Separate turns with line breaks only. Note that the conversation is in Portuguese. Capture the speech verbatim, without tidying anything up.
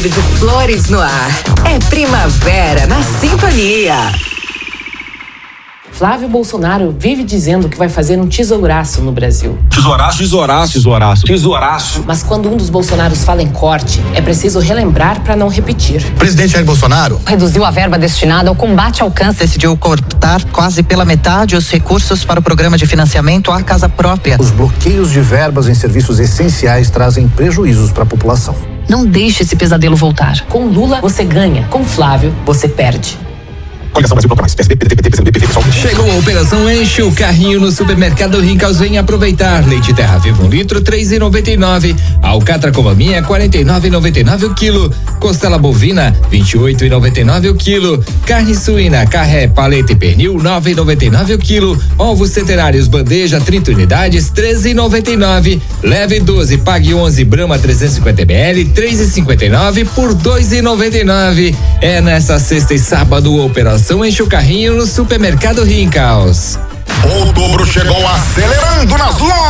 cheiro de flores no ar. É primavera na sintonia.
Flávio Bolsonaro vive dizendo que vai fazer um tesouraço no Brasil.
Tesouraço, tesouraço, tesouraço, tesouraço.
Mas quando um dos Bolsonaros fala em corte, é preciso relembrar para não repetir.
Presidente Jair Bolsonaro
reduziu a verba destinada ao combate ao câncer. Decidiu cortar quase pela metade os recursos para o programa de financiamento à casa própria.
Os bloqueios de verbas em serviços essenciais trazem prejuízos para a população.
Não deixe esse pesadelo voltar.
Com Lula, você ganha. Com Flávio, você perde.
Chegou a operação Enche o Carrinho no supermercado Rincals. Vem aproveitar. Leite Terra Viva um litro, três e noventa e nove. Alcatra com maminha, quarenta e nove e noventa e nove o quilo. Costela bovina, vinte e oito e noventa e nove o quilo. Carne suína, carré, paleta e pernil, nove e noventa e nove o quilo. Ovos centenários bandeja, trinta unidades, treze e noventa e nove. Leve doze, pague onze. Brahma trezentos e cinquenta mililitros, três e cinquenta e nove por dois e noventa e nove. É nessa sexta e sábado operação Enche o Carrinho no supermercado Rincals.
Outubro chegou acelerando nas lojas.